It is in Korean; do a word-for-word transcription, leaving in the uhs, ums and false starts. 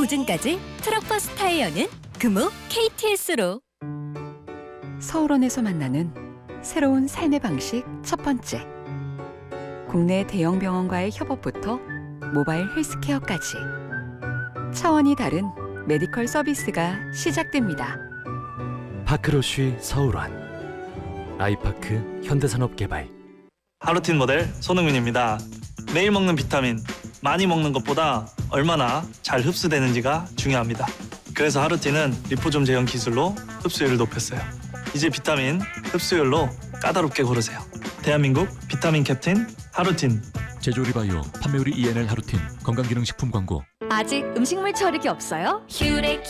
보증까지 트럭버스 타이어는 금호 케이티에스로. 서울원에서 만나는 새로운 삶의 방식 첫 번째. 국내 대형 병원과의 협업부터 모바일 헬스케어까지 차원이 다른 메디컬 서비스가 시작됩니다. 파크로쉬 서울원, 아이파크 현대산업개발. 하루틴 모델 손흥민입니다. 매일 먹는 비타민, 많이 먹는 것보다 얼마나 잘 흡수되는지가 중요합니다. 그래서 하루틴은 리포좀 제형 기술로 흡수율을 높였어요. 이제 비타민 흡수율로 까다롭게 고르세요. 대한민국 비타민 캡틴 하루틴. 제조리바이오 판매율이 이엔엘 하루틴 건강기능식품 광고. 아직 음식물 처리기 없어요? 휴레